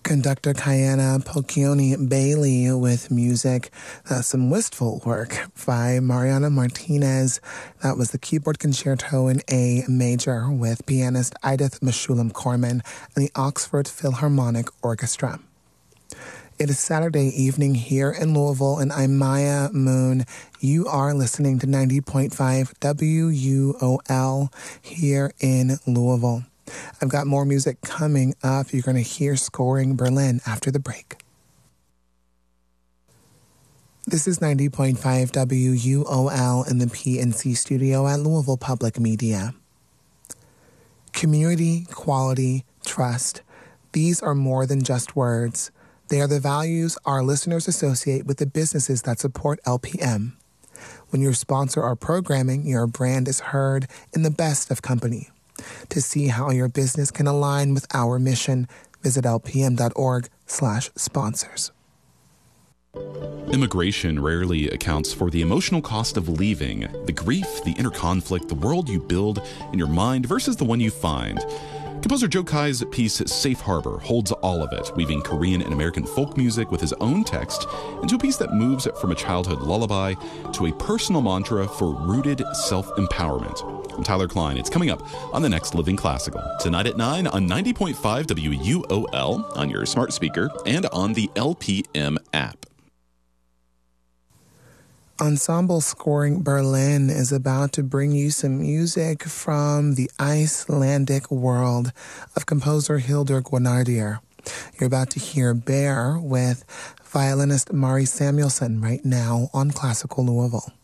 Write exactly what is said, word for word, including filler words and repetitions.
Conductor Kayana Pocchioni Bailey with music. Uh, some wistful work by Mariana Martinez. That was the keyboard concerto in A major with pianist Edith Meshulam Corman and the Oxford Philharmonic Orchestra. It is Saturday evening here in Louisville, and I'm Maya Moon. You are listening to ninety point five W U O L here in Louisville. I've got more music coming up. You're going to hear Scoring Berlin after the break. This is ninety point five W U O L in the P N C studio at Louisville Public Media. Community, quality, trust. These are more than just words. They are the values our listeners associate with the businesses that support L P M. When you sponsor our programming, your brand is heard in the best of company. To see how your business can align with our mission, visit lpm.org slash sponsors. Immigration rarely accounts for the emotional cost of leaving, the grief, the inner conflict, the world you build in your mind versus the one you find. Composer Joe Kai's piece Safe Harbor holds all of it, weaving Korean and American folk music with his own text into a piece that moves from a childhood lullaby to a personal mantra for rooted self-empowerment. I'm Tyler Klein. It's coming up on the next Living Classical, tonight at nine on ninety point five W U O L, on your smart speaker, and on the L P M app. Ensemble Scoring Berlin is about to bring you some music from the Icelandic world of composer Hildur Guðnadóttir. You're about to hear Bear with violinist Mari Samuelson right now on Classical Louisville.